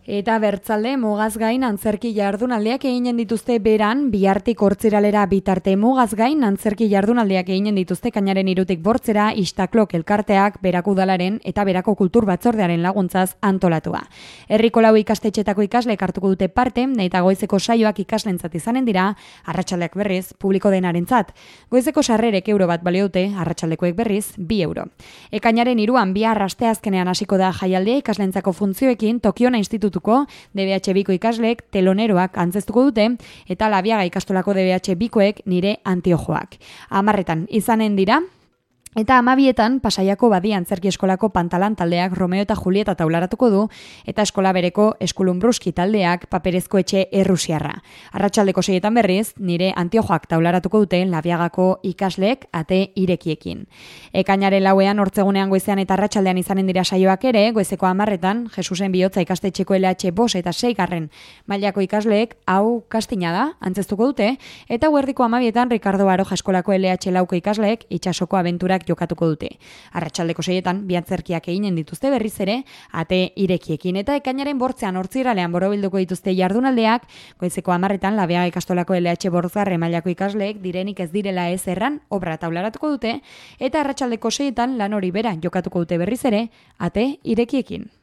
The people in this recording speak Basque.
Eta bertzalde mugaz gain antzerki jardunaldiak eginen dituzte beran, bihartik hortziralera bitarte mugaz gain antzerki jardunaldiak eginen dituzte kainaren 3tik 8 Istaklok elkarteak Berako udalaren eta Berako kultur batzordearen laguntzaz antolatua. Herriko 4 ikastetxetako ikasleek hartuko dute parte, eta goizeko saioak ikaslentzat izanen dira, arratsaldeak berriz publiko denarentzat. Goizeko sarrerek euro bat balio dute, arratsaldekoek berriz 2 euro. Ekainaren 3an bihar asteazkenean hasiko da jaialdia ikaslentzako funtzioekin Tokiona Institutuko DBH Biko ikasleek teloneroak antzeztuko dute eta Labiaga ikastolako DBH Bikoek nire antiojoak. 10etan izanen dira. Eta 12etan Pasaiako Badia Antzerki Eskolako Pantalan taldeak Romeo eta Julieta taularatuko du eta eskola bereko Eskulunbruski taldeak Paperezko etxe errusiarra. Arratsaldeko 6etan berriz, nire antiojoak taularatuko dute Labiagako ikasleek ate irekiekin. Ekainaren 4ean hortzegunean goizean eta arratsaldean izanen dira saioak ere, goizeko 10etan Jesusen Bihotza ikastetxeko LH 5 eta 6 mailako ikasleek hau kastina da, antzeztuko dute, eta guerdiko 12etan Ricardo Baroja Eskolako LH lauko ikasleek itsasoko abenturak jokatuko dute. Arratsaldeko 6etan bi antzerkiak eginen dituzte berriz ere ate irekiekin eta ekainaren 8ean hortziralean borobilduko dituzte jardunaldeak, goizeko 10etan Labiaga ikastolako LH 5 mailako ikasleek direnik ez direla ez erran obra taularatuko dute eta arratsaldeko 6etan lan hori bera jokatuko dute berriz ere ate irekiekin.